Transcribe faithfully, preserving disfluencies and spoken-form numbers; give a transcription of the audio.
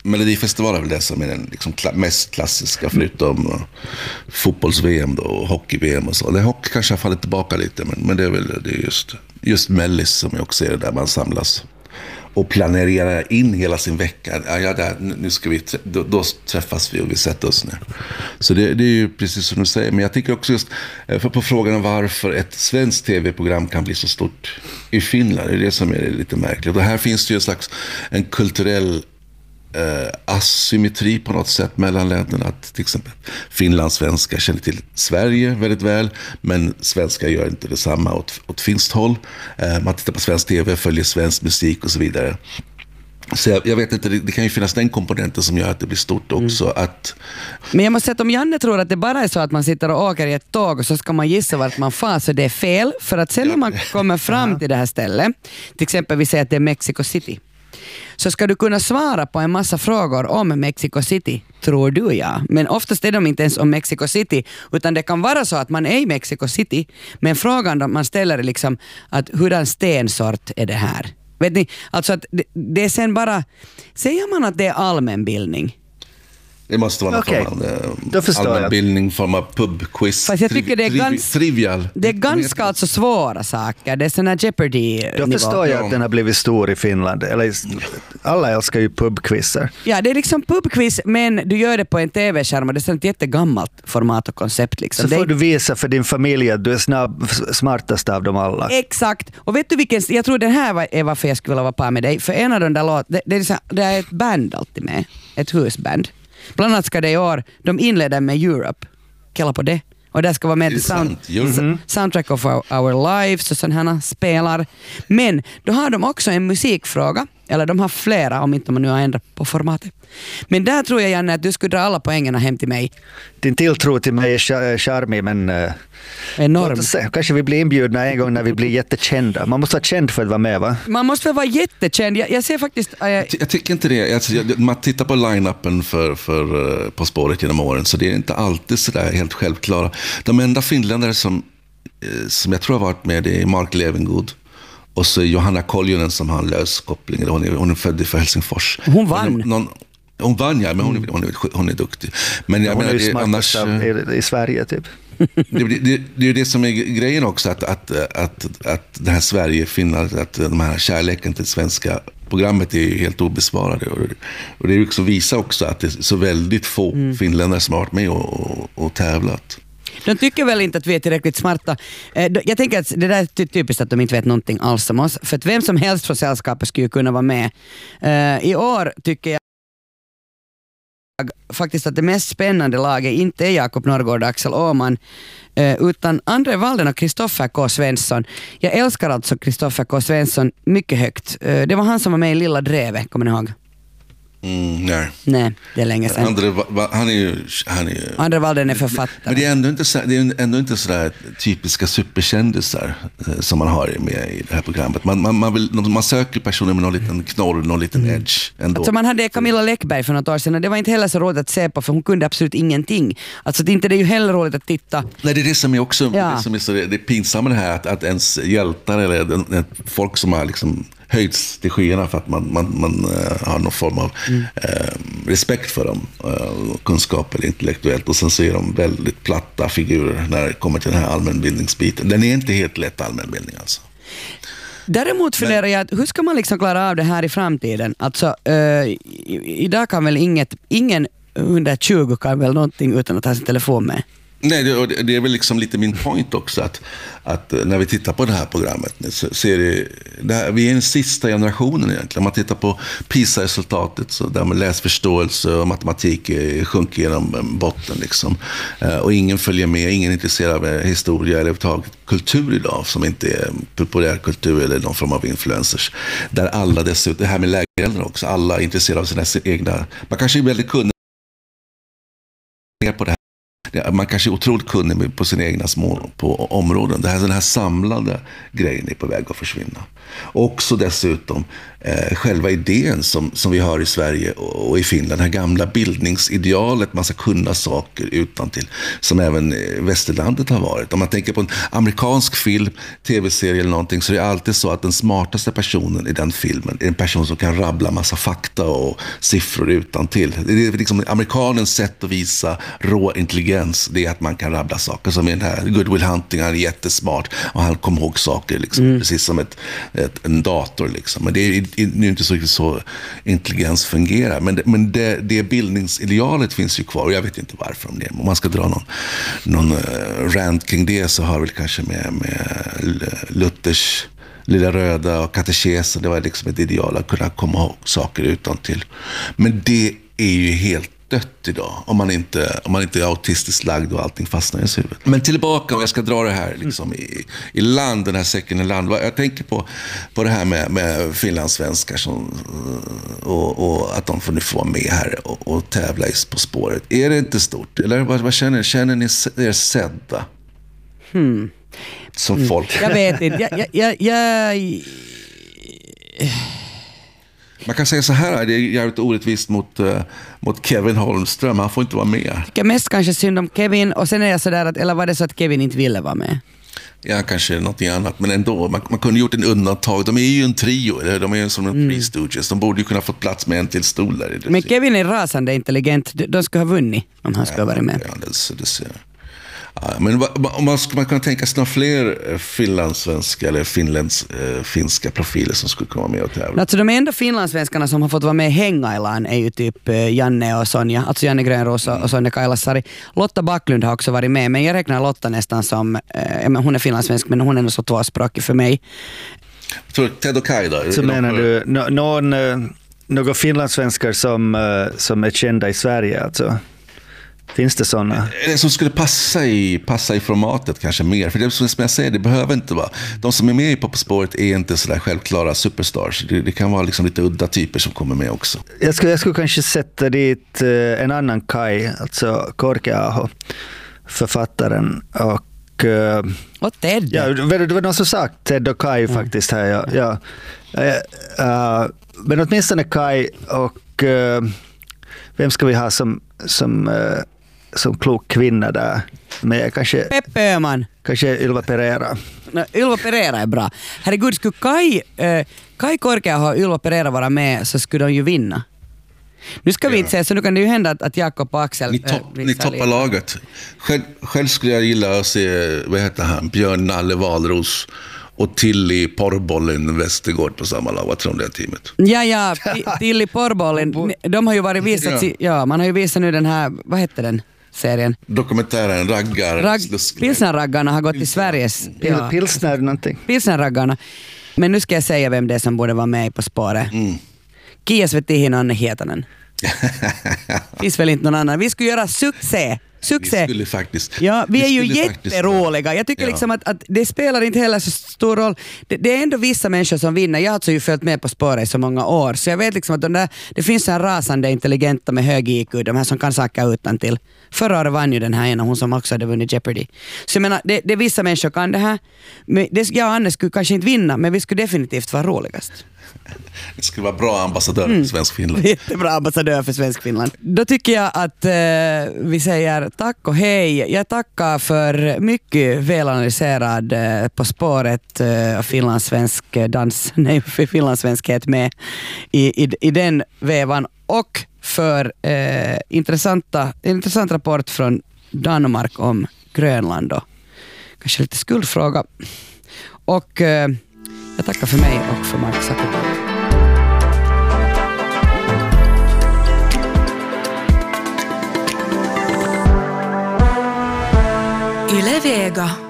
Melodifestivalen är väl det som är den liksom kla- mest klassiska, förutom uh, fotbolls-V M då, och hockey-V M och så. Det hockey kanske har fallit tillbaka lite, men, men det är väl det är just, just Mellis som jag också ser, där man samlas och planerar in hela sin vecka. Ja, ja där, nu ska vi, då, då träffas vi och vi sätter oss ner. Så det, det är ju precis som du säger. Men jag tycker också just för på frågan om varför ett svenskt tv-program kan bli så stort i Finland, det är det som är lite märkligt. Och här finns det ju en slags en kulturell eh, asymmetri på något sätt mellan länderna. Att till exempel finlandssvenskar känner till Sverige väldigt väl, men svenskar gör inte detsamma åt, åt finskt håll. Eh, man tittar på svensk tv, följer svensk musik och så vidare. Så jag, jag vet inte, det, det kan ju finnas den komponenten som gör att det blir stort också. Mm. Att... Men jag måste säga att om Janne tror att det bara är så att man sitter och åker i ett tåg och så ska man gissa vart man far, så det är fel. För att sen när man kommer fram till det här stället, till exempel vi säger att det är Mexico City, så ska du kunna svara på en massa frågor om Mexico City, tror du ja. Men oftast är de inte ens om Mexico City, utan det kan vara så att man är i Mexico City, men frågan man ställer är liksom att hurdan stensort är det här? Vet ni, alltså att det, det är sen bara, säger man att det är allmänbildning? Det måste vara okay. någon form av allmänbildning, form av pubquiz. Fast jag tycker det är, triv, gans, trivial. det är ganska alltså svåra saker. Det är såna Jeopardy-nivå. Då förstår jag att den har blivit stor i Finland. Eller, alla älskar ju pubquizzer. Ja, det är liksom pubquiz, men du gör det på en tv-skärm och det är ett jättegammalt format och koncept. Liksom. Så får är... du visa för din familj att du är snabb, smartast av dem alla. Exakt. Och vet du vilken, jag tror den här är varför jag skulle vilja vara på med dig. För en av de där låt, det, det, är så, det är ett band alltid med. Ett husband. Bland annat ska det i år, de inleder med Europe. Kalla på det. Och där ska vara med sound, mm-hmm. soundtrack of our, our lives och sådana här spelar. Men då har de också en musikfråga. Eller de har flera, om inte man nu har ändrat på formatet. Men där tror jag, Janne, att du skulle dra alla poängerna hem till mig. Din tilltro till mig är charmig, men uh, enorm. Se, kanske vi blir inbjudna en gång när vi blir jättekända. Man måste vara känd för att vara med, va? Man måste vara jättekänd. Jag, jag ser faktiskt... Uh, jag, jag tycker inte det. Alltså, jag, man tittar på line-upen för, för uh, På spåret genom åren, så det är inte alltid så där helt självklara. De enda finländare som, uh, som jag tror har varit med, det är Mark Levengood. Och så Johanna Koljonen som har en lös koppling. Hon är, hon är född för Helsingfors. Hon vann. Någon, någon, hon vann, ja, men hon är, hon är, hon är duktig. Men jag hon menar, är ju annars, i, i Sverige, typ. Det, det, det, det är ju det som är grejen också, att, att, att, att det här Sverige finner att de här kärleken till svenska programmet är helt obesvarade. Och, och det också visar också att det är så väldigt få mm. finländare som har varit med och, och, och tävlat. De tycker väl inte att vi är tillräckligt smarta. Jag tänker att det där är typiskt att de inte vet någonting alls om oss. För att vem som helst från sällskapet skulle kunna vara med. I år tycker jag faktiskt att det mest spännande laget inte är Jakob Norrgård och Axel Åman, utan André Walden och Kristoffer K. Svensson. Jag älskar alltså Kristoffer K. Svensson mycket högt. Det var han som var med i Lilla Drevet, kommer ni ihåg? Mm, nej. Nej, det är länge sedan. André, han är ju... Han är ju André Walden är författare. Men det är ändå inte, så, det är ändå inte sådär typiska superkändisar eh, som man har med i det här programmet. Man, man, man, vill, man söker personer med någon liten knorr, någon liten mm. edge ändå. Alltså man hade Camilla Läckberg för något år sedan och det var inte heller så roligt att se på, för hon kunde absolut ingenting. Alltså det är inte det är ju heller roligt att titta. Nej, det är det som är också ja. det som är så, det är pinsamt det här att, att ens hjältar eller den, folk som har liksom höjts till skyarna för att man, man, man uh, har någon form av mm. uh, respekt för dem, uh, kunskap eller intellektuellt, och sen så är de väldigt platta figurer när det kommer till den här allmänbildningsbiten. Den är inte helt lätt allmänbildning alltså. Däremot funderar jag, hur ska man liksom klara av det här i framtiden? Alltså, uh, idag kan väl inget, ingen under tjugo kan väl någonting utan att ha sin telefon med? Nej, det, det är väl liksom lite min point också, att, att när vi tittar på det här programmet så ser det, det här, vi är den sista generationen egentligen. Om man tittar på PISA-resultatet, så där med läsförståelse och matematik sjunker genom botten liksom. Och ingen följer med, ingen är intresserad av historia eller överhuvudtaget kultur idag som inte är populärkultur eller någon form av influencers. Där alla dessutom, det här med lägeräldrar också, alla är intresserade av sina egna, man kanske är väldigt kunnig på det här. Man kanske är otroligt kunnig på sina egna små på områden. Det här, den här samlade grejen är på väg att försvinna. Också dessutom eh, själva idén som, som vi har i Sverige och, och i Finland, det här gamla bildningsidealet, man ska kunna saker utan till, som även västerlandet har varit. Om man tänker på en amerikansk film, tv-serie eller någonting, så är det alltid så att den smartaste personen i den filmen är en person som kan rabbla massa fakta och siffror utan till. Det är liksom amerikanens sätt att visa rå intelligens, det är att man kan rabbla saker, som i den här Good Will Hunting, han är jättesmart och han kommer ihåg saker liksom, mm. precis som ett, ett, en dator liksom. Men det är ju inte så, så intelligens fungerar, men, det, men det, det bildningsidealet finns ju kvar, och jag vet inte varför. Om, det, om man ska dra någon, någon uh, rant kring det, så har väl kanske med, med Luthers Lilla Röda och katekesen, det var liksom ett ideal att kunna komma ihåg saker utan till. Men det är ju helt dött idag, om man inte, om man inte är autistiskt lagd och allting fastnar i huvudet. Men tillbaka, om jag ska dra det här liksom i, i land, den här säcken i land. Jag tänker på, på det här med, med finlandssvenskar som, och, och att de får nu få vara med här och, och tävla På spåret. Är det inte stort? Eller vad, vad känner ni? Känner ni er sedda? Hmm. Som folk? Jag vet inte. Jag, jag, jag, jag... Man kan säga så här, det är jävligt orättvist mot, uh, mot Kevin Holmström. Han får inte vara med. Jag är mest kanske synd om Kevin, och sen är jag sådär att, eller var det så att Kevin inte ville vara med? Ja, kanske något annat, men ändå, man, man kunde gjort en undantag. De är ju en trio, eller? De är ju som en mm. Three Stooges. De borde ju kunna få plats med en till stol där. Men Kevin är rasande intelligent. De skulle ha vunnit om han skulle ja, ha varit med. Ja, det, det ser jag. Ja, men om man skulle man kunna tänka sig några fler finlandssvenska eller finlands, äh, finska profiler som skulle komma med och tävla? Alltså de enda finlandssvenskarna som har fått vara med i Hengailan är ju typ Janne och Sonja, alltså Janne Grönros och, och Sonja Kailasari. Lotta Backlund har också varit med, men jag räknar Lotta nästan som, äh, hon är finlandssvensk, men hon är nog så tvåspråkig för mig. Så Ted och Kai då? Så menar du no, någon, några finlandssvenskar som, som är kända i Sverige alltså? Finns det sådana? Det som skulle passa i, passa i formatet kanske mer. För det som jag säger, det behöver inte vara. De som är med i På spåret är inte sådär självklara superstars. Det, det kan vara liksom lite udda typer som kommer med också. Jag skulle, jag skulle kanske sätta dit uh, en annan Kai, alltså Korkeaho, författaren. Och, uh, och Ted. Ja, det var någon som sagt Ted och Kai mm. faktiskt här. Ja, ja. Uh, men åtminstone Kai och uh, vem ska vi ha som, som, uh, som klok kvinna där? Med kanske, Peppe Öhman. Kanske Ylva Pereira. No, Ylva Pereira är bra. Herregud, skulle Kai, uh, Kai Korkeaho och Ylva Pereira vara med, så skulle de ju vinna. Nu ska vi inte säga, så nu kan det ju hända att, att Jakob och Axel... Ni, topp, äh, ni toppar laget. Själv, själv skulle jag gilla att se, vad heter han, Björn Nalle Valros och Tilly Porrbollen Västergård på samma lag. Vad tror du det teamet? Ja, ja, Tilly Porrbollen. De har ju varit visat, ja. ja, man har ju visat nu den här, vad heter den serien? Dokumentären Raggar. Ragg, Pilsnerraggarna har gått Pilsner. i Sveriges... Ja. Pilsner någonting. Pilsnerraggarna. Men nu ska jag säga vem det är som borde vara med På spåret. Mm. Kia Svetihin och Anne Hietanen. Finns väl inte någon annan. Vi skulle göra succé. Succé. Vi skulle faktiskt. Ja, vi, vi är ju jätteroliga. Faktiskt. Jag tycker ja. liksom att, att det spelar inte heller så stor roll. Det, det är ändå vissa människor som vinner. Jag har alltså ju följt med På spåret i så många år. Så jag vet liksom att de där, det finns en rasande intelligenta med hög I Q. De här som kan saker utan till. Förra året vann ju den här ena, hon som också hade vunnit Jeopardy. Så jag menar, det, det vissa människor kan det här. Men det, jag och Anne skulle kanske inte vinna, men vi skulle definitivt vara roligast. Det skulle vara bra ambassadör mm. för svensk Finland. Jättebra ambassadör för svensk Finland. Då tycker jag att eh, vi säger tack och hej. Jag tackar för mycket välanalyserad eh, På spåret eh, finlandssvensk dans, nej, för finlandssvenskhet med i, i, i den vevan. Och för eh, intressanta, intressant rapport från Danmark om Grönland och kanske lite skuldfråga. Och eh, jag tackar för mig och för Mark Zuckerberg. Yle Vega.